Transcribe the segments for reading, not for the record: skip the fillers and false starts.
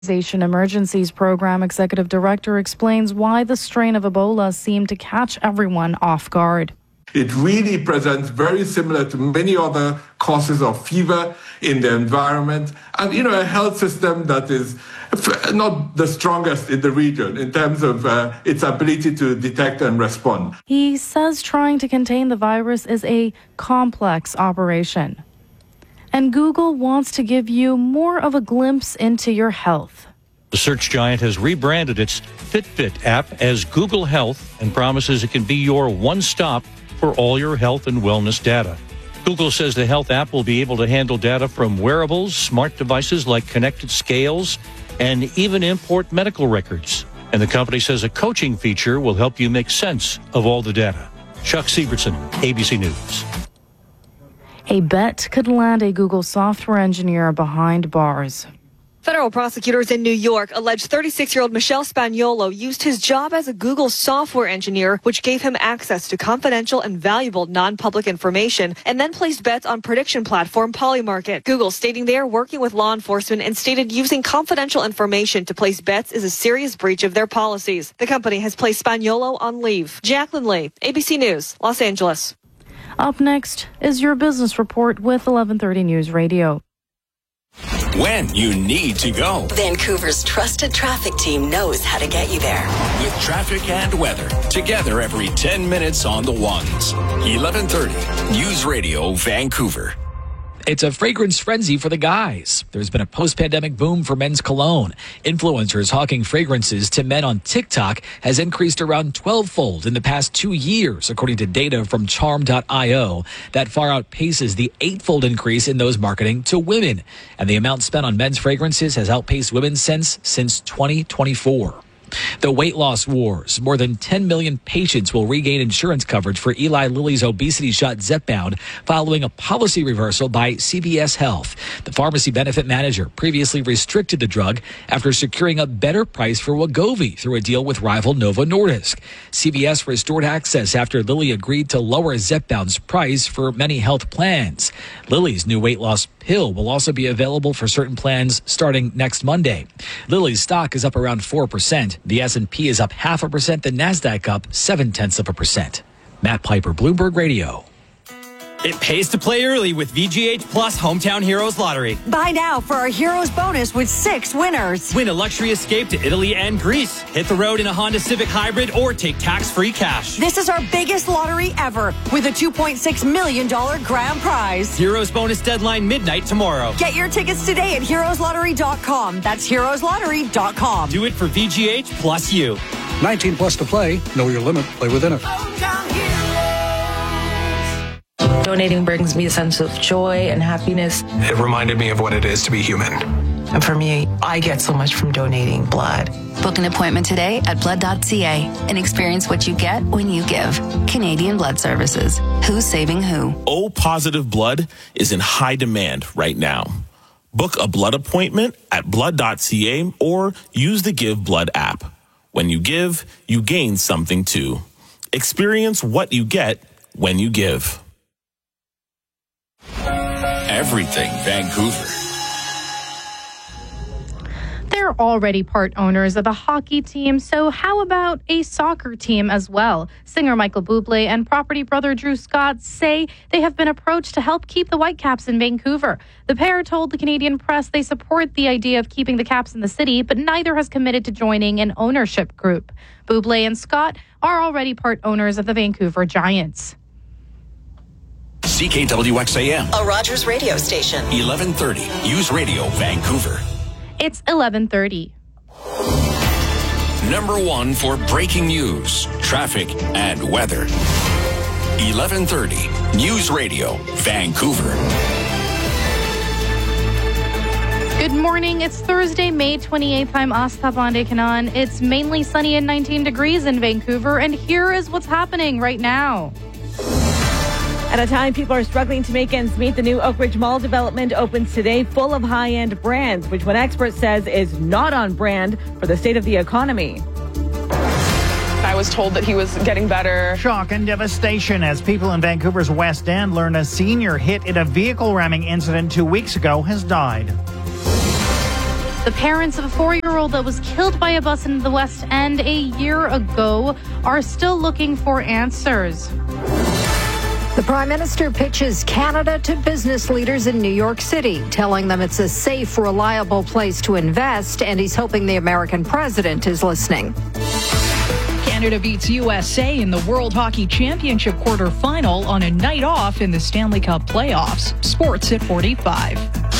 Emergencies Program Executive Director explains why the strain of Ebola seemed to catch everyone off guard. It really presents very similar to many other causes of fever in the environment and, a health system that is not the strongest in the region in terms of its ability to detect and respond. He says trying to contain the virus is a complex operation. And Google wants to give you more of a glimpse into your health. The search giant has rebranded its Fitbit app as Google Health and promises it can be your one-stop for all your health and wellness data. Google says the health app will be able to handle data from wearables, smart devices like connected scales, and even import medical records. And the company says a coaching feature will help you make sense of all the data. Chuck Sievertson, ABC News. A bet could land a Google software engineer behind bars. Federal prosecutors in New York allege 36-year-old Michelle Spagnuolo used his job as a Google software engineer, which gave him access to confidential and valuable non-public information, and then placed bets on prediction platform Polymarket. Google stating they are working with law enforcement and stated using confidential information to place bets is a serious breach of their policies. The company has placed Spagnuolo on leave. Jacqueline Lee, ABC News, Los Angeles. Up next is your business report with 1130 News Radio. When you need to go. Vancouver's trusted traffic team knows how to get you there. With traffic and weather, together every 10 minutes on the ones. 1130 News Radio Vancouver. It's a fragrance frenzy for the guys. There's been a post-pandemic boom for men's cologne. Influencers hawking fragrances to men on TikTok has increased around 12-fold in the past 2 years, according to data from Charm.io. That far outpaces the 8-fold increase in those marketing to women. And the amount spent on men's fragrances has outpaced women's since 2024. The weight loss wars. More than 10 million patients will regain insurance coverage for Eli Lilly's obesity shot Zepbound following a policy reversal by CVS Health. The pharmacy benefit manager previously restricted the drug after securing a better price for Wegovy through a deal with rival Novo Nordisk. CVS restored access after Lilly agreed to lower Zepbound's price for many health plans. Lilly's new weight loss pill will also be available for certain plans starting next Monday. Lilly's stock is up around 4%. The S&P is up 0.5%, the NASDAQ up 0.7%. Matt Piper, Bloomberg Radio. It pays to play early with VGH Plus Hometown Heroes Lottery. Buy now for our Heroes bonus with 6 winners. Win a luxury escape to Italy and Greece. Hit the road in a Honda Civic Hybrid or take tax-free cash. This is our biggest lottery ever with a $2.6 million grand prize. Heroes bonus deadline midnight tomorrow. Get your tickets today at heroeslottery.com. That's heroeslottery.com. Do it for VGH plus you. 19 plus to play. Know your limit. Play within it. Donating brings me a sense of joy and happiness. It reminded me of what it is to be human. And for me, I get so much from donating blood. Book an appointment today at blood.ca and experience what you get when you give. Canadian Blood Services. Who's saving who? O positive blood is in high demand right now. Book a blood appointment at blood.ca or use the Give Blood app. When you give, you gain something too. Experience what you get when you give. Everything Vancouver. They're already part owners of a hockey team, so how about a soccer team as well? Singer Michael Bublé and property brother Drew Scott say they have been approached to help keep the Whitecaps in Vancouver. The pair told the Canadian press they support the idea of keeping the Caps in the city, but neither has committed to joining an ownership group. Bublé and Scott are already part owners of the Vancouver Giants. CKWXAM. A Rogers radio station. 1130 News Radio Vancouver. It's 11:30. Number 1 for breaking news, traffic, and weather. 1130 News Radio Vancouver. Good morning. It's Thursday, May 28th. I'm Asta Pandey-Kanan. It's mainly sunny and 19 degrees in Vancouver, and here is what's happening right now. At a time people are struggling to make ends meet, the new Oak Ridge Mall development opens today, full of high-end brands, which one expert says is not on brand for the state of the economy. I was told that he was getting better. Shock and devastation as people in Vancouver's West End learn a senior hit in a vehicle ramming incident 2 weeks ago has died. The parents of a 4-year-old that was killed by a bus in the West End a year ago are still looking for answers. The Prime Minister pitches Canada to business leaders in New York City, telling them it's a safe, reliable place to invest, and he's hoping the American president is listening. Canada beats USA in the World Hockey Championship quarterfinal on a night off in the Stanley Cup playoffs. Sports at 45.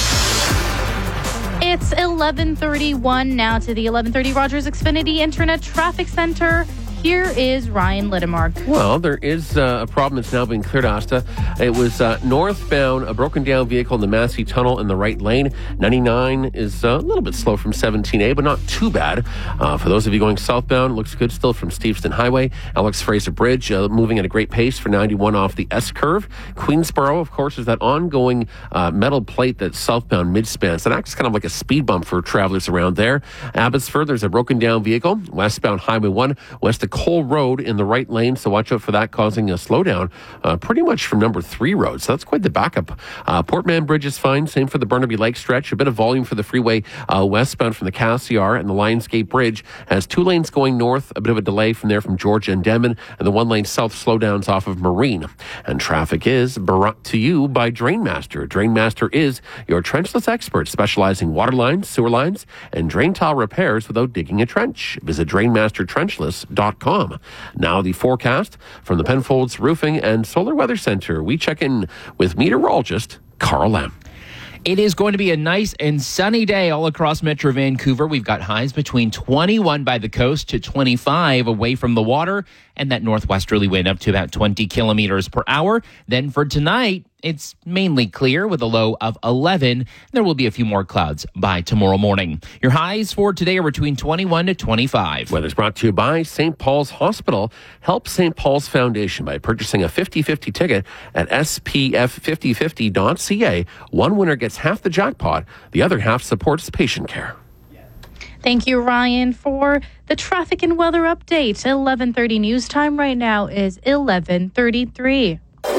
It's 11:31 now to the 11:30 Rogers Xfinity Internet Traffic Center. Here is Ryan Littemark. Well, there is a problem that's now been cleared, Asta. It was northbound, a broken down vehicle in the Massey Tunnel in the right lane. 99 is a little bit slow from 17A, but not too bad. For those of you going southbound, looks good still from Steveston Highway. Alex Fraser Bridge moving at a great pace for 91 off the S-curve. Queensboro, of course, is that ongoing metal plate that's southbound mid-span. So that acts kind of like a speed bump for travelers around there. Abbotsford, there's a broken down vehicle. Westbound Highway 1, west of Cole Road in the right lane, so watch out for that, causing a slowdown pretty much from number 3 road. So that's quite the backup. Portman Bridge is fine. Same for the Burnaby Lake stretch. A bit of volume for the freeway westbound from the Cassiar, and the Lionsgate Bridge has 2 lanes going north. A bit of a delay from there from Georgia and Denman, and the 1 lane south slowdowns off of Marine. And traffic is brought to you by Drainmaster. Drainmaster is your trenchless expert, specializing water lines, sewer lines, and drain tile repairs without digging a trench. Visit DrainmasterTrenchless.com. Now the forecast from the Penfolds Roofing and Solar Weather Center. We check in with meteorologist Carl Lam. It is going to be a nice and sunny day all across Metro Vancouver. We've got highs between 21 by the coast to 25 away from the water, and that northwesterly wind up to about 20 kilometers per hour. Then for tonight, it's mainly clear with a low of 11. There will be a few more clouds by tomorrow morning. Your highs for today are between 21 to 25. Weather's brought to you by St. Paul's Hospital. Help St. Paul's Foundation by purchasing a 50-50 ticket at spf5050.ca. One winner gets half the jackpot. The other half supports patient care. Thank you, Ryan, for the traffic and weather update. 11:30 news time right now is 11:33.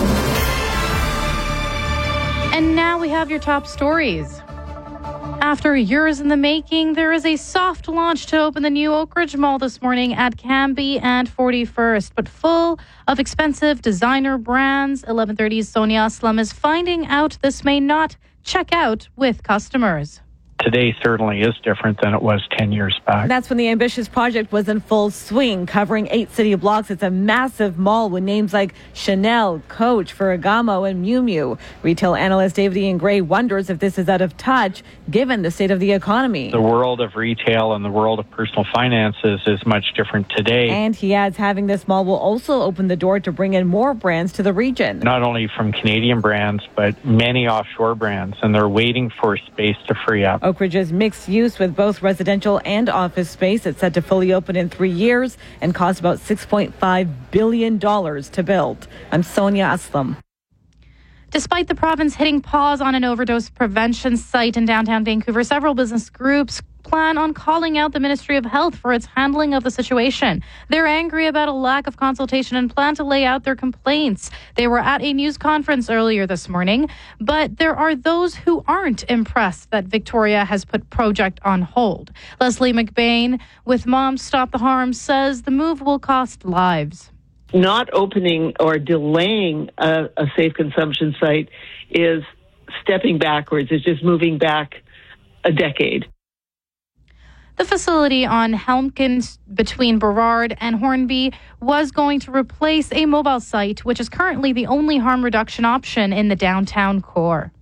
And now we have your top stories. After years in the making, there is a soft launch to open the new Oak Ridge Mall this morning at Cambie and 41st, but full of expensive designer brands. 11:30's Sonia Aslam is finding out this may not check out with customers. Today certainly is different than it was 10 years back. That's when the ambitious project was in full swing, covering 8 city blocks. It's a massive mall with names like Chanel, Coach, Ferragamo, and Miu Miu. Retail analyst David Ian Gray wonders if this is out of touch given the state of the economy. The world of retail and the world of personal finances is much different today. And he adds having this mall will also open the door to bring in more brands to the region. Not only from Canadian brands, but many offshore brands, and they're waiting for space to free up. Oak Ridge is mixed use with both residential and office space. It's set to fully open in 3 years and cost about $6.5 billion to build. I'm Sonia Aslam. Despite the province hitting pause on an overdose prevention site in downtown Vancouver, several business groups plan on calling out the Ministry of Health for its handling of the situation. They're angry about a lack of consultation and plan to lay out their complaints. They were at a news conference earlier this morning, but there are those who aren't impressed that Victoria has put project on hold. Leslie McBain with Moms Stop the Harm says the move will cost lives. Not opening or delaying a safe consumption site is stepping backwards. It's just moving back a decade. The facility on Helmkins between Burrard and Hornby was going to replace a mobile site, which is currently the only harm reduction option in the downtown core.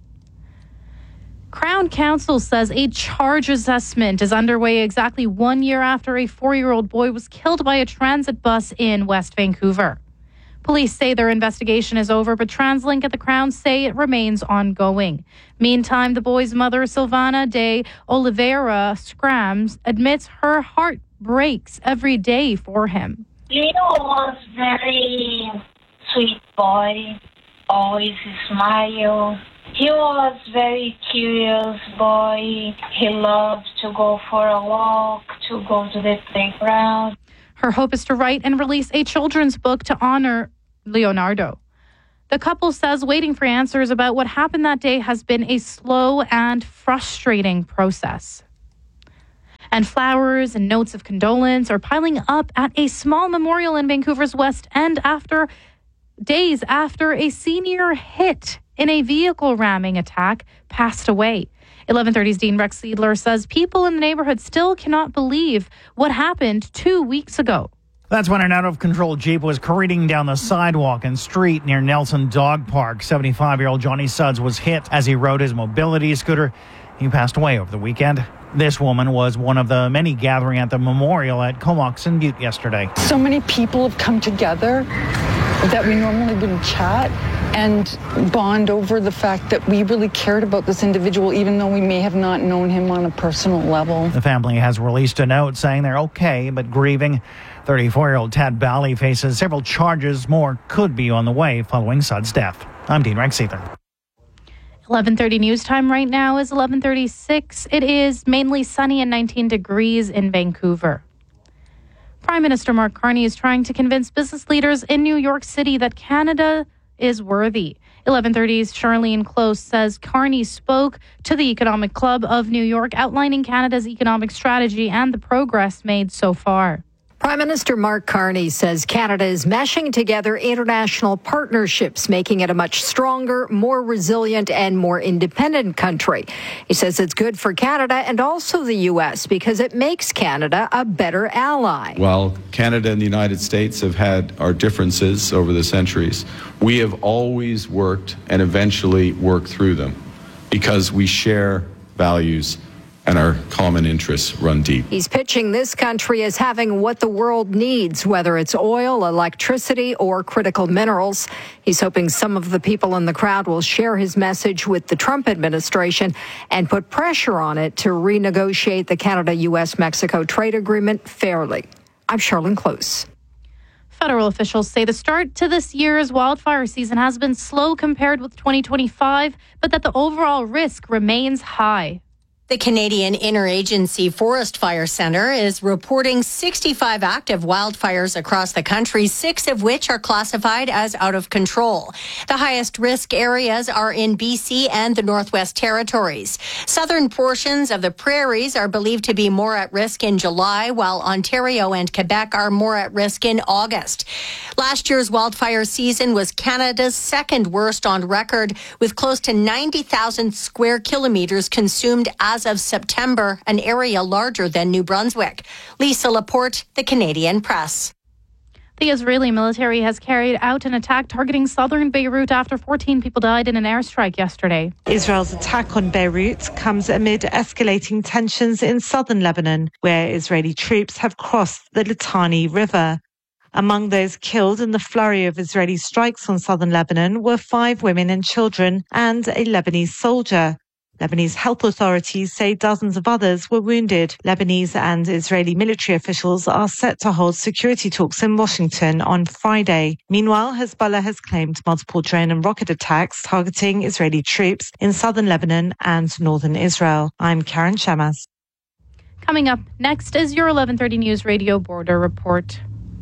Crown Counsel says a charge assessment is underway exactly 1 year after a 4-year-old boy was killed by a transit bus in West Vancouver. Police say their investigation is over, but TransLink at the Crown say it remains ongoing. Meantime, the boy's mother, Silvana de Oliveira Scrams, admits her heart breaks every day for him. Leo was very sweet boy, always smile. He was very curious boy. He loved to go for a walk, to go to the playground. Her hope is to write and release a children's book to honor Leonardo. The couple says waiting for answers about what happened that day has been a slow and frustrating process. And flowers and notes of condolence are piling up at a small memorial in Vancouver's West End days after a senior hit in a vehicle ramming attack passed away. 1130's Dean Rex Seidler says people in the neighborhood still cannot believe what happened 2 weeks ago. That's when an out-of-control Jeep was careening down the sidewalk and street near Nelson Dog Park. 75-year-old Johnny Sudds was hit as he rode his mobility scooter. He passed away over the weekend. This woman was one of the many gathering at the memorial at Comox and Butte yesterday. So many people have come together that we normally wouldn't chat and bond over the fact that we really cared about this individual, even though we may have not known him on a personal level. The family has released a note saying they're okay, but grieving. 34-year-old Tad Bally faces several charges. More could be on the way following Sud's death. I'm Dean Rex Seidler. 11:30 news time right now is 11:36. It is mainly sunny and 19 degrees in Vancouver. Prime Minister Mark Carney is trying to convince business leaders in New York City that Canada is worthy. 11:30's Charlene Close says Carney spoke to the Economic Club of New York, outlining Canada's economic strategy and the progress made so far. Prime Minister Mark Carney says Canada is meshing together international partnerships, making it a much stronger, more resilient, and more independent country. He says it's good for Canada and also the U.S. because it makes Canada a better ally. While Canada and the United States have had our differences over the centuries, we have always worked and eventually worked through them because we share values and our common interests run deep. He's pitching this country as having what the world needs, whether it's oil, electricity, or critical minerals. He's hoping some of the people in the crowd will share his message with the Trump administration and put pressure on it to renegotiate the Canada-U.S.-Mexico trade agreement fairly. I'm Charlene Close. Federal officials say the start to this year's wildfire season has been slow compared with 2025, but that the overall risk remains high. The Canadian Interagency Forest Fire Centre is reporting 65 active wildfires across the country, 6 of which are classified as out of control. The highest risk areas are in BC and the Northwest Territories. Southern portions of the prairies are believed to be more at risk in July, while Ontario and Quebec are more at risk in August. Last year's wildfire season was Canada's second worst on record, with close to 90,000 square kilometres consumed as of September, an area larger than New Brunswick. Lisa Laporte, The Canadian Press. The Israeli military has carried out an attack targeting southern Beirut after 14 people died in an airstrike yesterday. Israel's attack on Beirut comes amid escalating tensions in southern Lebanon, where Israeli troops have crossed the Litani River. Among those killed in the flurry of Israeli strikes on southern Lebanon were 5 women and children and a Lebanese soldier. Lebanese health authorities say dozens of others were wounded. Lebanese and Israeli military officials are set to hold security talks in Washington on Friday. Meanwhile, Hezbollah has claimed multiple drone and rocket attacks targeting Israeli troops in southern Lebanon and northern Israel. I'm Karen Shamas. Coming up next is your 11:30 News Radio Border Report.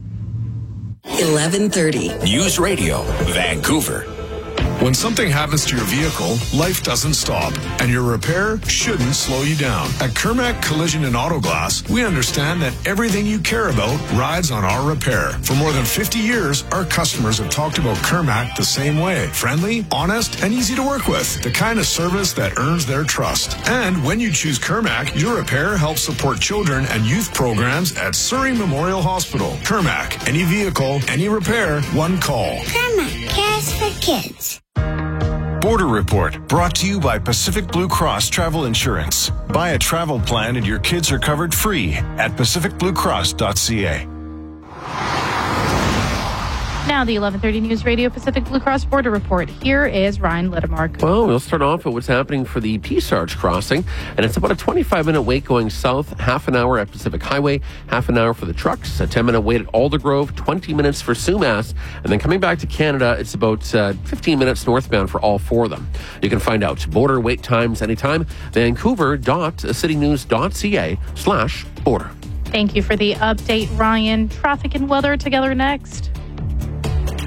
11:30 News Radio, Vancouver. When something happens to your vehicle, life doesn't stop, and your repair shouldn't slow you down. At Kermac Collision and Auto Glass, we understand that everything you care about rides on our repair. For more than 50 years, our customers have talked about Kermac the same way. Friendly, honest, and easy to work with. The kind of service that earns their trust. And when you choose Kermac, your repair helps support children and youth programs at Surrey Memorial Hospital. Kermac, any vehicle, any repair, one call. Kermac cares for kids. Border Report, brought to you by Pacific Blue Cross Travel Insurance. Buy a travel plan and your kids are covered free at pacificbluecross.ca. Now the 11:30 News Radio Pacific Blue Cross Border Report. Here is Ryan Littemark. Well, we'll start off with what's happening for the Peace Arch crossing, and it's about a 25-minute wait going south, half an hour at Pacific Highway, half an hour for the trucks, a 10-minute wait at Aldergrove, 20 minutes for Sumas, and then coming back to Canada, it's about 15 minutes northbound for all 4 of them. You can find out border wait times anytime, vancouver.citynews.ca/border. Thank you for the update, Ryan. Traffic and weather together next.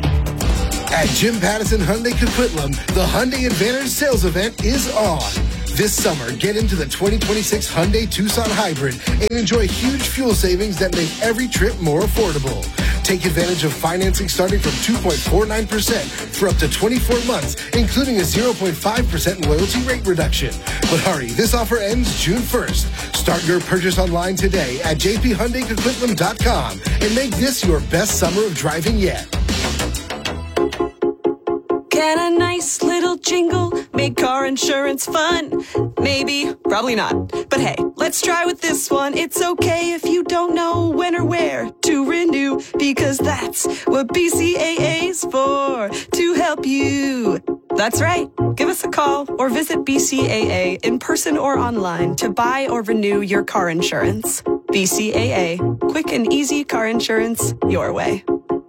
At Jim Pattison Hyundai Coquitlam, the Hyundai Advantage sales event is on. This summer, get into the 2026 Hyundai Tucson Hybrid and enjoy huge fuel savings that make every trip more affordable. Take advantage of financing starting from 2.49% for up to 24 months, including a 0.5% loyalty rate reduction. But hurry, this offer ends June 1st. Start your purchase online today at jphyundaicoquitlam.com and make this your best summer of driving yet. Can a nice little jingle make car insurance fun? Maybe, probably not. But hey, let's try with this one. It's okay if you don't know when or where to renew, because that's what BCAA's for, to help you. That's right. Give us a call or visit BCAA in person or online to buy or renew your car insurance. BCAA, quick and easy car insurance your way.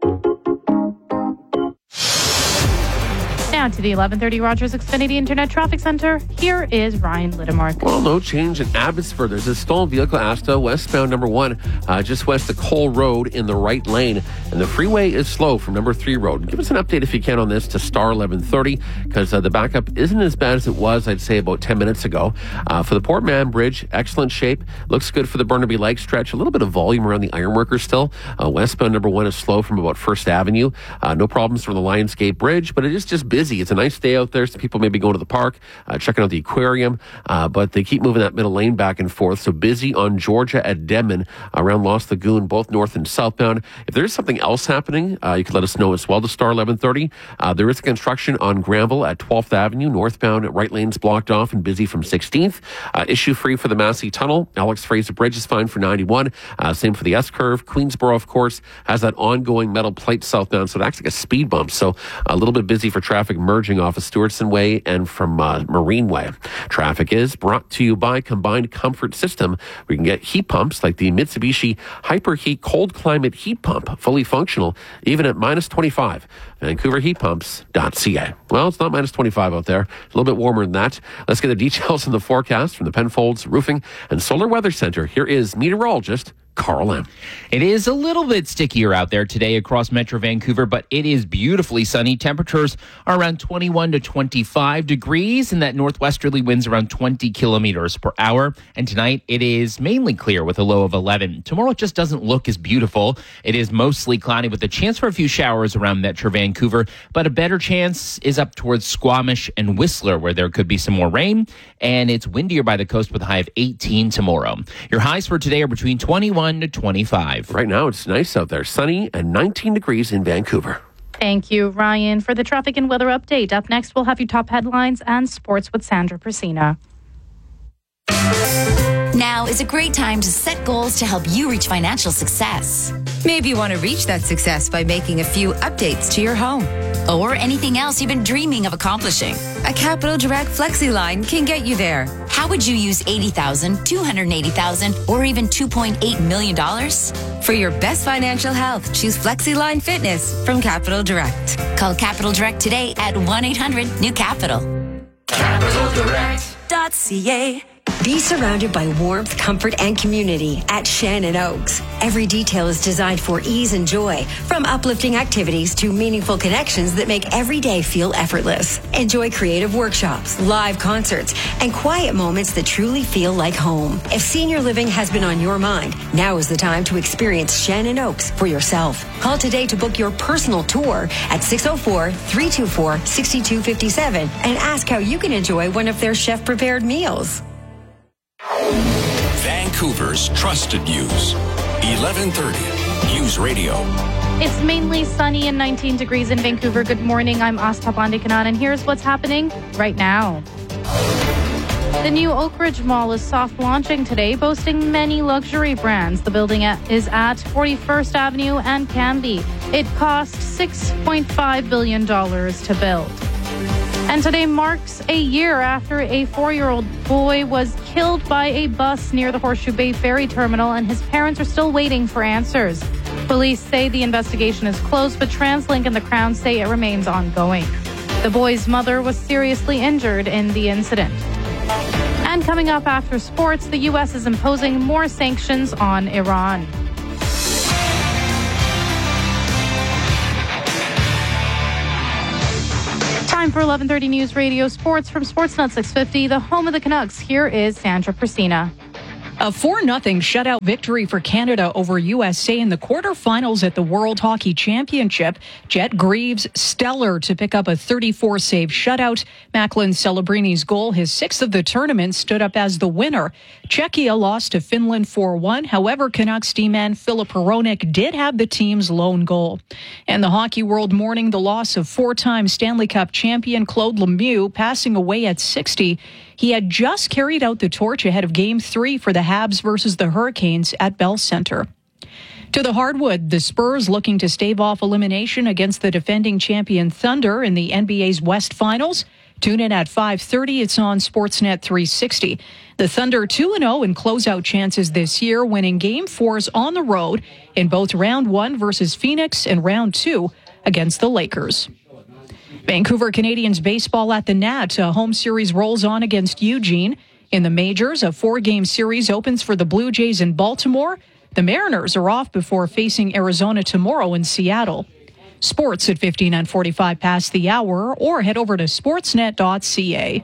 Now to the 1130 Rogers Xfinity Internet Traffic Center. Here is Ryan Littemark. Well, no change in Abbotsford. There's a stolen vehicle, Asta, westbound number 1, just west of Cole Road in the right lane. And the freeway is slow from number 3 road. Give us an update if you can on this to star 1130, because the backup isn't as bad as it was, I'd say, about 10 minutes ago. For the Port Mann Bridge, excellent shape. Looks good for the Burnaby Lake stretch. A little bit of volume around the Ironworkers still. Westbound number 1 is slow from about First Avenue. No problems from the Lionsgate Bridge, but it is just busy. It's a nice day out there, so people maybe going to the park, checking out the aquarium, but they keep moving that middle lane back and forth. So busy on Georgia at Denman, around Lost Lagoon, both north and southbound. If there's something else happening, you can let us know as well to star 1130. There is construction on Granville at 12th Avenue, northbound, right lanes blocked off and busy from 16th. Issue free for the Massey Tunnel. Alex Fraser Bridge is fine for 91. Same for the S-curve. Queensboro, of course, has that ongoing metal plate southbound, so it acts like a speed bump. So a little bit busy for traffic merging off of Stewartson Way and from Marine Way. Traffic is brought to you by Combined Comfort System. We can get heat pumps like the Mitsubishi Hyperheat Cold Climate Heat Pump, fully functional, even at minus 25. VancouverHeatPumps.ca. Well, it's not minus 25 out there. It's a little bit warmer than that. Let's get the details in the forecast from the Penfolds Roofing and Solar Weather Center. Here is meteorologist Carl M. It is a little bit stickier out there today across Metro Vancouver, but it is beautifully sunny. Temperatures are around 21 to 25 degrees, and that northwesterly winds around 20 kilometers per hour. And tonight, it is mainly clear with a low of 11. Tomorrow, it just doesn't look as beautiful. It is mostly cloudy with a chance for a few showers around Metro Vancouver, but a better chance is up towards Squamish and Whistler, where there could be some more rain, and it's windier by the coast with a high of 18 tomorrow. Your highs for today are between 21 to 25. Right now, it's nice out there, sunny and 19 degrees in Vancouver. Thank you, Ryan, for the traffic and weather update. Up next, we'll have your top headlines and sports with Sandra Persina. Now is a great time to set goals to help you reach financial success. Maybe you want to reach that success by making a few updates to your home. Or anything else you've been dreaming of accomplishing. A Capital Direct FlexiLine can get you there. How would you use $80,000, $280,000, or even $2.8 million? For your best financial health, choose FlexiLine Fitness from Capital Direct. Call Capital Direct today at 1-800-NEW-CAPITAL. CapitalDirect.ca. Be surrounded by warmth, comfort, and community at Shannon Oaks. Every detail is designed for ease and joy, from uplifting activities to meaningful connections that make every day feel effortless. Enjoy creative workshops, live concerts, and quiet moments that truly feel like home. If senior living has been on your mind, now is the time to experience Shannon Oaks for yourself. Call today to book your personal tour at 604-324-6257 and ask how you can enjoy one of their chef-prepared meals. Vancouver's trusted news. 1130 News Radio. It's mainly sunny and 19 degrees in Vancouver. Good morning. I'm Asta Bandikanan, and here's what's happening right now. The new Oak Ridge Mall is soft launching today, boasting many luxury brands. The building is at 41st Avenue and Canby. It cost $6.5 billion to build. And today marks a year after a 4-year-old boy was killed by a bus near the Horseshoe Bay Ferry Terminal, and his parents are still waiting for answers. Police say the investigation is closed, but TransLink and the Crown say it remains ongoing. The boy's mother was seriously injured in the incident. And coming up after sports, the U.S. is imposing more sanctions on Iran. Time for 11:30 News Radio Sports from Sportsnet 650, the home of the Canucks. Here is Sandra Priscina. A 4-0 shutout victory for Canada over USA in the quarterfinals at the World Hockey Championship. Jet Greaves stellar to pick up a 34-save shutout. Macklin Celebrini's goal, his 6th of the tournament, stood up as the winner. Czechia lost to Finland 4-1. However, Canucks D-man Filip Hronek did have the team's lone goal. And the hockey world mourning the loss of 4-time Stanley Cup champion Claude Lemieux, passing away at 60. He had just carried out the torch ahead of Game 3 for the Habs versus the Hurricanes at Bell Center. To the hardwood, the Spurs looking to stave off elimination against the defending champion Thunder in the NBA's West Finals. Tune in at 5:30. It's on Sportsnet 360. The Thunder 2-0 in closeout chances this year, winning Game 4s on the road in both Round 1 versus Phoenix and Round 2 against the Lakers. Vancouver Canadians baseball at the Nat. A home series rolls on against Eugene. In the majors, a 4-game series opens for the Blue Jays in Baltimore. The Mariners are off before facing Arizona tomorrow in Seattle. Sports at 15 and 45 past the hour, or head over to sportsnet.ca.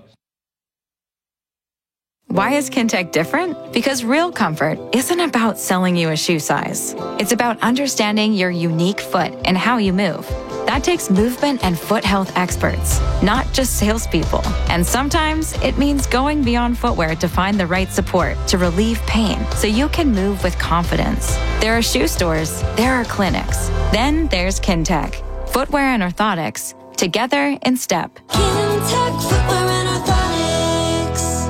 Why is Kintec different? Because real comfort isn't about selling you a shoe size. It's about understanding your unique foot and how you move. That takes movement and foot health experts, not just salespeople. And sometimes it means going beyond footwear to find the right support to relieve pain so you can move with confidence. There are shoe stores, there are clinics. Then there's Kintec. Footwear and orthotics, together in step. Kintec Footwear and Orthotics.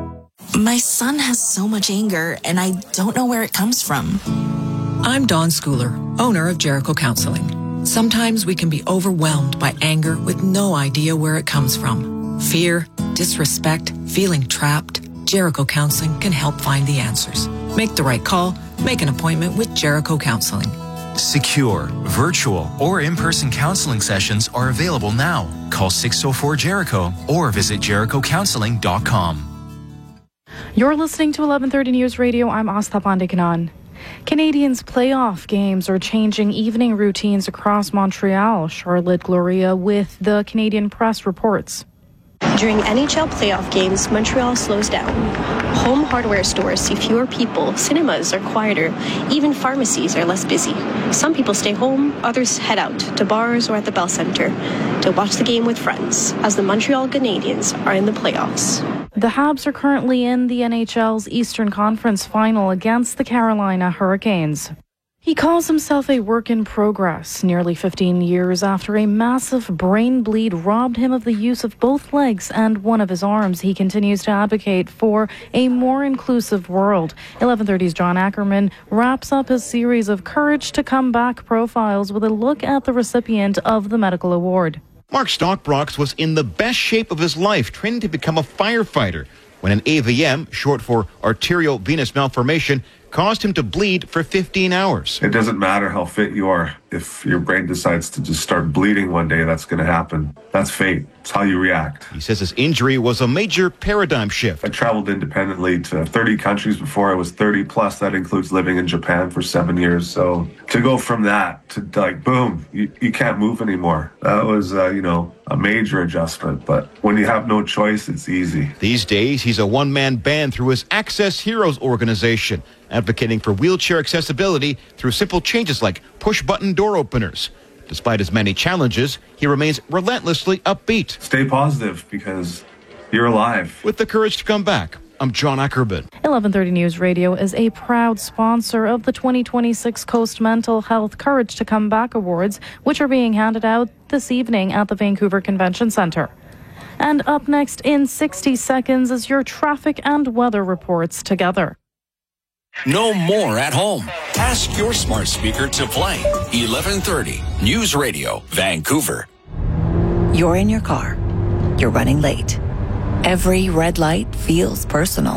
My son has so much anger, and I don't know where it comes from. I'm Dawn Schooler, owner of Jericho Counseling. Sometimes we can be overwhelmed by anger with no idea where it comes from. Fear, disrespect, feeling trapped. Jericho Counseling can help find the answers. Make the right call. Make an appointment with Jericho Counseling. Secure, virtual, or in-person counseling sessions are available now. Call 604-JERICHO or visit jerichocounseling.com. You're listening to 11:30 News Radio. I'm Astha Pandekanan. Canadians' playoff games are changing evening routines across Montreal. Charlotte Gloria with the Canadian Press reports. During NHL playoff games, Montreal slows down. Home hardware stores see fewer people, cinemas are quieter, even pharmacies are less busy. Some people stay home, others head out to bars or at the Bell Center to watch the game with friends as the Montreal Canadiens are in the playoffs. The Habs are currently in the NHL's Eastern Conference Final against the Carolina Hurricanes. He calls himself a work in progress, nearly 15 years after a massive brain bleed robbed him of the use of both legs and one of his arms. He continues to advocate for a more inclusive world. 11:30's John Ackerman wraps up his series of Courage to Come Back profiles with a look at the recipient of the medical award. Mark Stockbrox was in the best shape of his life, training to become a firefighter, when an AVM, short for arteriovenous malformation, caused him to bleed for 15 hours. It doesn't matter how fit you are. If your brain decides to just start bleeding one day, that's going to happen. That's fate. It's how you react. He says his injury was a major paradigm shift. I traveled independently to 30 countries before I was 30 plus. That includes living in Japan for 7 years. So to go from that to like, boom, you can't move anymore. That was, a major adjustment. But when you have no choice, it's easy. These days, he's a one-man band through his Access Heroes organization, advocating for wheelchair accessibility through simple changes like push-button door openers. Despite his many challenges, he remains relentlessly upbeat. Stay positive because you're alive. With the courage to come back, I'm John Ackerman. 11:30 News Radio is a proud sponsor of the 2026 Coast Mental Health Courage to Come Back Awards, which are being handed out this evening at the Vancouver Convention Centre. And up next in 60 seconds is your traffic and weather reports together. No more at home. Ask your smart speaker to play 11:30 News Radio, Vancouver. You're in your car. You're running late. Every red light feels personal.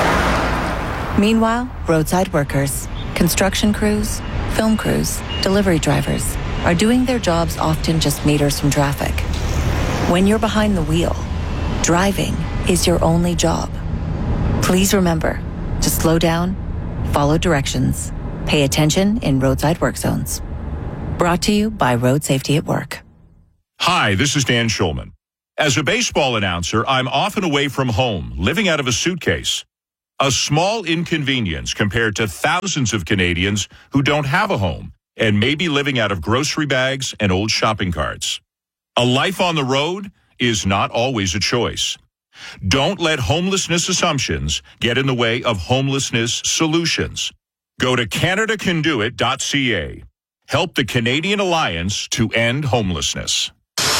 Meanwhile, roadside workers, construction crews, film crews, delivery drivers are doing their jobs often just meters from traffic. When you're behind the wheel, driving is your only job. Please remember to slow down, follow directions, pay attention in roadside work zones. Brought to you by Road Safety at Work. Hi, this is Dan Schulman. As a baseball announcer, I'm often away from home, living out of a suitcase. A small inconvenience compared to thousands of Canadians who don't have a home and may be living out of grocery bags and old shopping carts. A life on the road is not always a choice. Don't let homelessness assumptions get in the way of homelessness solutions. Go to CanadaCanDoIt.ca. Help the Canadian Alliance to end homelessness.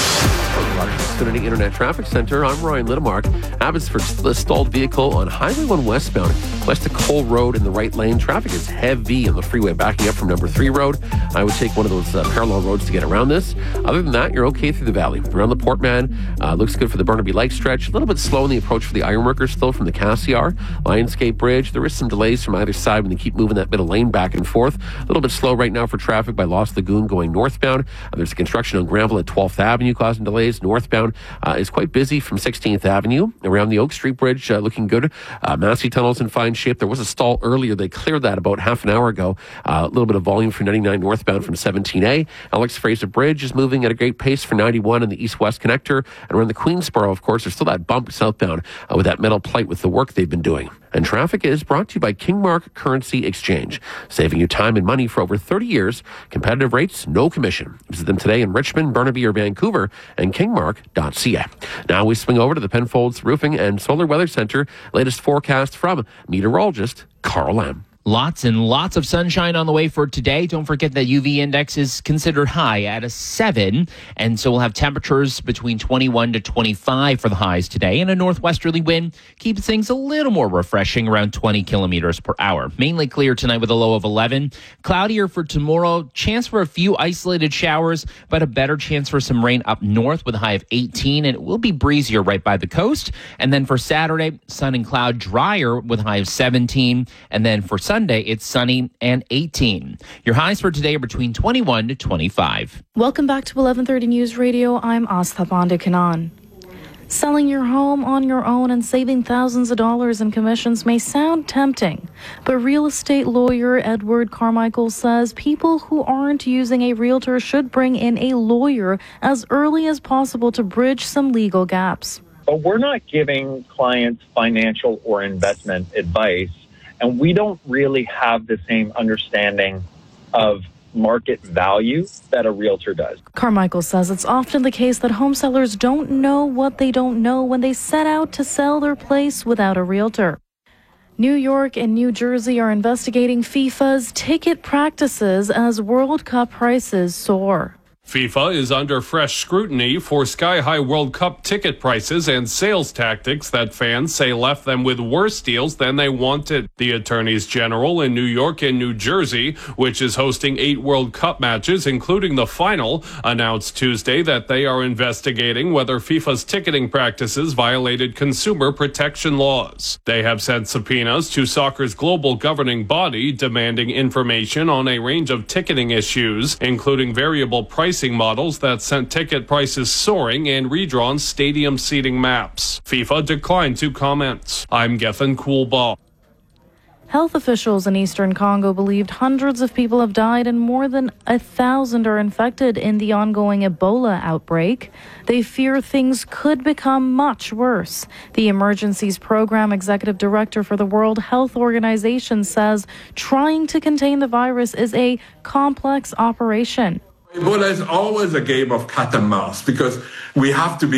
Xfinity Internet Traffic Center. I'm Ryan Littmark. Abbotsford stalled vehicle on Highway 1 westbound, west of Cole Road in the right lane. Traffic is heavy on the freeway backing up from number 3 road. I would take one of those parallel roads to get around this. Other than that, you're okay through the valley. Around the Portman, looks good for the Burnaby Lake stretch. A little bit slow in the approach for the Ironworkers still from the Cassiar. Lionsgate Bridge, there is some delays from either side when they keep moving that middle lane back and forth. A little bit slow right now for traffic by Lost Lagoon going northbound. There's construction on Granville at 12th Avenue causing delays. Northbound is quite busy from 16th Avenue. Around the Oak Street Bridge, looking good. Massey Tunnel's in fine shape. There was a stall earlier. They cleared that about half an hour ago. A little bit of volume for 99 northbound from 17A. Alex Fraser Bridge is moving at a great pace for 91 in the east-west connector. And around the Queensboro, of course, there's still that bump southbound with that metal plate with the work they've been doing. And traffic is brought to you by Kingmark Currency Exchange, saving you time and money for over 30 years. Competitive rates, no commission. Visit them today in Richmond, Burnaby, or Vancouver, and kingmark.ca. Now we swing over to the Penfolds Roofing and Solar Weather Center. Latest forecast from meteorologist Carl Lamb. Lots and lots of sunshine on the way for today. Don't forget that UV index is considered high at a 7. And so we'll have temperatures between 21 to 25 for the highs today. And a northwesterly wind keeps things a little more refreshing, around 20 kilometers per hour. Mainly clear tonight with a low of 11. Cloudier for tomorrow. Chance for a few isolated showers, but a better chance for some rain up north with a high of 18. And it will be breezier right by the coast. And then for Saturday, sun and cloud, drier with a high of 17. And then for Sunday, it's sunny and 18. Your highs for today are between 21 to 25. Welcome back to 1130 News Radio. I'm Astha Bandikanan. Selling your home on your own and saving thousands of dollars in commissions may sound tempting, but real estate lawyer Edward Carmichael says people who aren't using a realtor should bring in a lawyer as early as possible to bridge some legal gaps. But we're not giving clients financial or investment advice, and we don't really have the same understanding of market value that a realtor does. Carmichael says it's often the case that home sellers don't know what they don't know when they set out to sell their place without a realtor. New York and New Jersey are investigating FIFA's ticket practices as World Cup prices soar. FIFA is under fresh scrutiny for sky-high World Cup ticket prices and sales tactics that fans say left them with worse deals than they wanted. The attorneys general in New York and New Jersey, which is hosting 8 World Cup matches, including the final, announced Tuesday that they are investigating whether FIFA's ticketing practices violated consumer protection laws. They have sent subpoenas to soccer's global governing body demanding information on a range of ticketing issues, including variable pricing models that sent ticket prices soaring and redrawn stadium seating maps. FIFA declined to comment. I'm Gethin Coolbaugh. Health officials in eastern Congo believed hundreds of people have died and more than 1,000 are infected in the ongoing Ebola outbreak. They fear things could become much worse. The Emergencies Program Executive Director for the World Health Organization says trying to contain the virus is a complex operation. Ebola is always a game of cat and mouse because we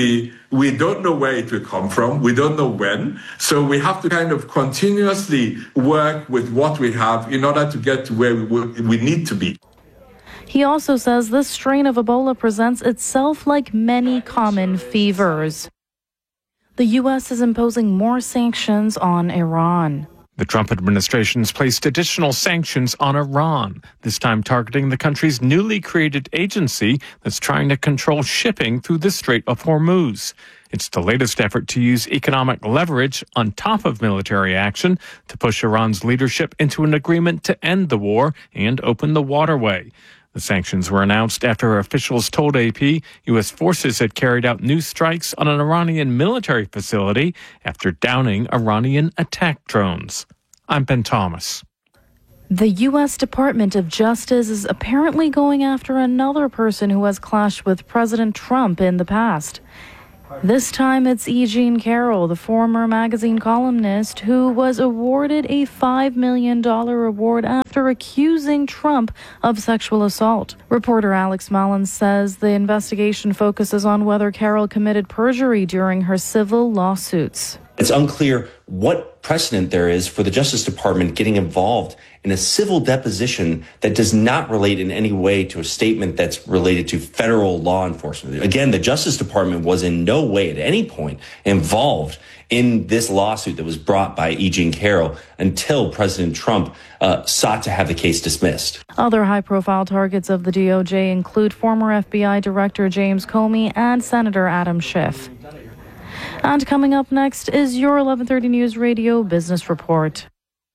don't know where it will come from. We don't know when. So we have to kind of continuously work with what we have in order to get to where we need to be. He also says this strain of Ebola presents itself like many common fevers. The U.S. is imposing more sanctions on Iran. The Trump administration has placed additional sanctions on Iran, this time targeting the country's newly created agency that's trying to control shipping through the Strait of Hormuz. It's the latest effort to use economic leverage on top of military action to push Iran's leadership into an agreement to end the war and open the waterway. The sanctions were announced after officials told AP U.S. forces had carried out new strikes on an Iranian military facility after downing Iranian attack drones. I'm Ben Thomas. The U.S. Department of Justice is apparently going after another person who has clashed with President Trump in the past. This time it's E. Jean Carroll, the former magazine columnist, who was awarded a $5 million reward after accusing Trump of sexual assault. Reporter Alex Mullins says the investigation focuses on whether Carroll committed perjury during her civil lawsuits. It's unclear what precedent there is for the Justice Department getting involved in a civil deposition that does not relate in any way to a statement that's related to federal law enforcement. Again, the Justice Department was in no way at any point involved in this lawsuit that was brought by E. Jean Carroll until President Trump sought to have the case dismissed. Other high-profile targets of the DOJ include former FBI Director James Comey and Senator Adam Schiff. And coming up next is your 1130 News Radio Business Report.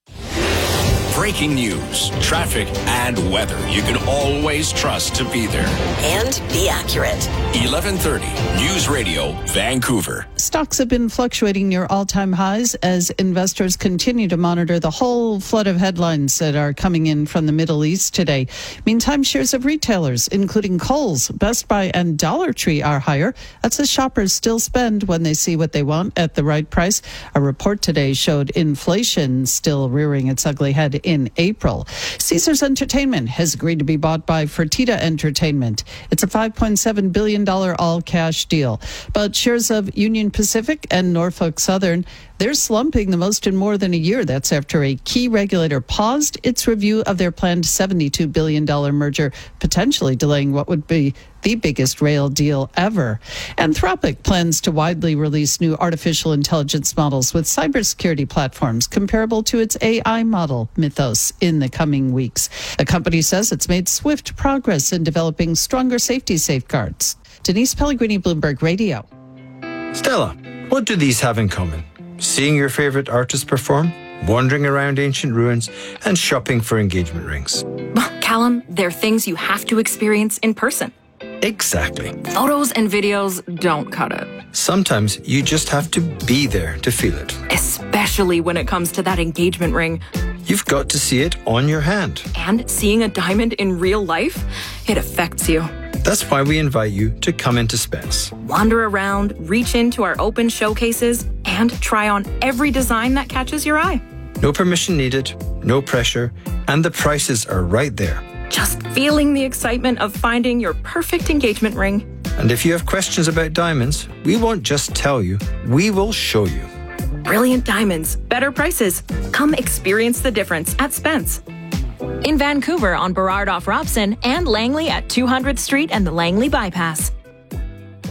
Breaking news, traffic, and weather you can always trust to be there. And be accurate. 1130 News Radio, Vancouver. Stocks have been fluctuating near all-time highs as investors continue to monitor the whole flood of headlines that are coming in from the Middle East today. Meantime, shares of retailers, including Kohl's, Best Buy, and Dollar Tree are higher. That's as shoppers still spend when they see what they want at the right price. A report today showed inflation still rearing its ugly head in April. Caesars Entertainment has agreed to be bought by Fertitta Entertainment. It's a $5.7 billion all-cash deal. But shares of Union Pacific and Norfolk Southern, they're slumping the most in more than a year. That's after a key regulator paused its review of their planned $72 billion merger, potentially delaying what would be the biggest rail deal ever. Anthropic plans to widely release new artificial intelligence models with cybersecurity platforms comparable to its AI model, Mythos, in the coming weeks. The company says it's made swift progress in developing stronger safety safeguards. Denise Pellegrini, Bloomberg Radio. Stella, what do these have in common? Seeing your favorite artist perform, wandering around ancient ruins, and shopping for engagement rings. Callum, they're things you have to experience in person. Exactly. Photos and videos don't cut it. Sometimes you just have to be there to feel it. Especially when it comes to that engagement ring. You've got to see it on your hand. And seeing a diamond in real life, it affects you. That's why we invite you to come into Spence. Wander around, reach into our open showcases, and try on every design that catches your eye. No permission needed, no pressure, and the prices are right there. Just feeling the excitement of finding your perfect engagement ring. And if you have questions about diamonds, we won't just tell you, we will show you. Brilliant diamonds, better prices. Come experience the difference at Spence. In Vancouver on Burrard off Robson and Langley at 200th Street and the Langley Bypass.